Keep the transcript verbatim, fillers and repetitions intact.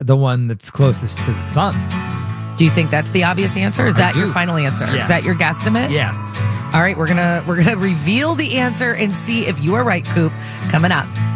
the one that's closest to the sun. Do you think that's the obvious answer? Is I that do. your final answer? Yes. Is that your guesstimate? Yes. All right, we're gonna we're gonna reveal the answer and see if you are right, Coop. Coming up.